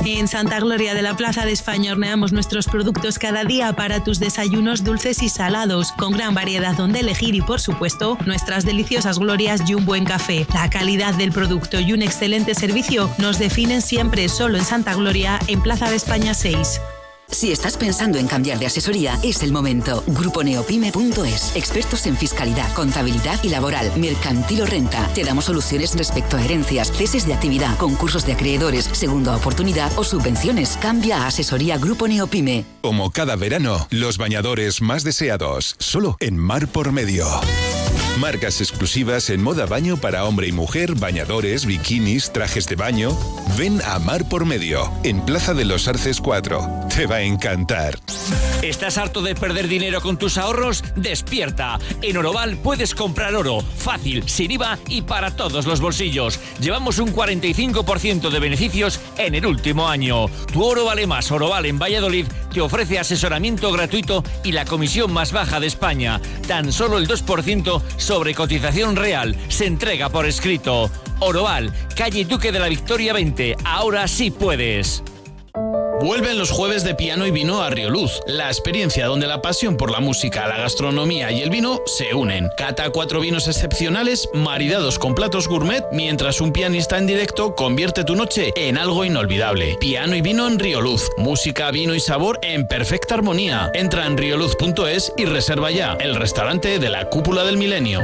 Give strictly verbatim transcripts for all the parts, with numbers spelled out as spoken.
En Santa Gloria de la Plaza de España horneamos nuestros productos cada día para tus desayunos dulces y salados, con gran variedad donde elegir y, por supuesto, nuestras deliciosas glorias y un buen café. La calidad del producto y un excelente servicio nos definen siempre. Solo en Santa Gloria, en Plaza de España seis. Si estás pensando en cambiar de asesoría, es el momento. Grupo Neopime punto es. Expertos en fiscalidad, contabilidad y laboral, mercantil o renta. Te damos soluciones respecto a herencias, ceses de actividad, concursos de acreedores, segunda oportunidad o subvenciones. Cambia a Asesoría Grupo Neopime. Como cada verano, los bañadores más deseados, solo en Mar por Medio. Marcas exclusivas en moda baño para hombre y mujer, bañadores, bikinis, trajes de baño. Ven a Mar por Medio, en Plaza de los Arces cuatro. Te va a encantar. ¿Estás harto de perder dinero con tus ahorros? ¡Despierta! En Oroval puedes comprar oro, fácil, sin I V A y para todos los bolsillos. Llevamos un cuarenta y cinco por ciento de beneficios en el último año. Tu oro vale más. Oroval en Valladolid te ofrece asesoramiento gratuito y la comisión más baja de España. Tan solo el dos por ciento sobre cotización real. Se entrega por escrito. Oroval, calle Duque de la Victoria veinte. Ahora sí puedes. Vuelven los jueves de piano y vino a Rioluz, la experiencia donde la pasión por la música, la gastronomía y el vino se unen. Cata cuatro vinos excepcionales maridados con platos gourmet, mientras un pianista en directo convierte tu noche en algo inolvidable. Piano y vino en Rioluz, música, vino y sabor en perfecta armonía. Entra en rioluz punto es y reserva ya el restaurante de la Cúpula del Milenio.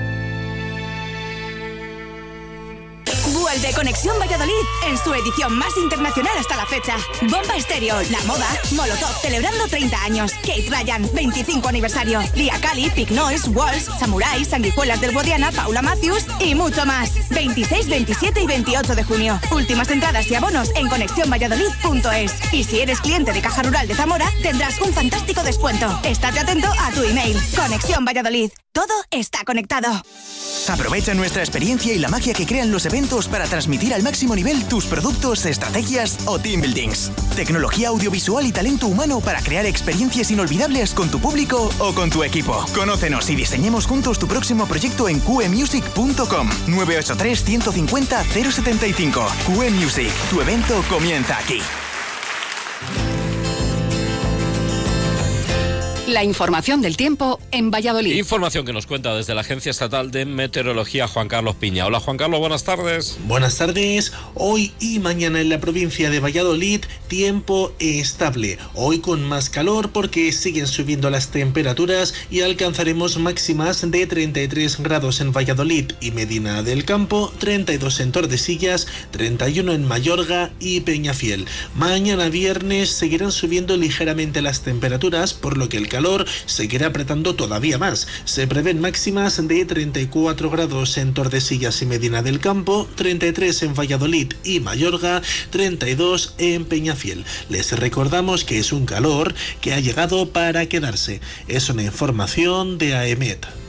Vuelve Conexión Valladolid en su edición más internacional hasta la fecha. Bomba Estéreo, La Moda, Molotov celebrando treinta años, Kate Ryan, veinticinco aniversario, Lia Kali, Pig Noise, Walls, Samurai, Sanguijuelas del Guadiana, Paula Matthews y mucho más. veintiséis, veintisiete y veintiocho de junio. Últimas entradas y abonos en conexión valladolid punto es. Y si eres cliente de Caja Rural de Zamora, tendrás un fantástico descuento. Estate atento a tu email. Conexión Valladolid. Todo está conectado. Aprovecha nuestra experiencia y la magia que crean los eventos para transmitir al máximo nivel tus productos, estrategias o team buildings. Tecnología audiovisual y talento humano para crear experiencias inolvidables con tu público o con tu equipo. Conócenos y diseñemos juntos tu próximo proyecto en q e music punto com. nueve ocho tres, uno cinco cero, cero siete cinco. Q E Music, tu evento comienza aquí. La información del tiempo en Valladolid. Información que nos cuenta desde la Agencia Estatal de Meteorología Juan Carlos Piña. Hola Juan Carlos, buenas tardes. Buenas tardes. Hoy y mañana en la provincia de Valladolid, tiempo estable. Hoy con más calor porque siguen subiendo las temperaturas y alcanzaremos máximas de treinta y tres grados en Valladolid y Medina del Campo, treinta y dos en Tordesillas, treinta y uno en Mayorga y Peñafiel. Mañana viernes seguirán subiendo ligeramente las temperaturas, por lo que el calor seguirá apretando todavía más. Se prevén máximas de treinta y cuatro grados en Tordesillas y Medina del Campo, treinta y tres en Valladolid y Mayorga, treinta y dos en Peñafiel. Les recordamos que es un calor que ha llegado para quedarse. Es una información de AEMET.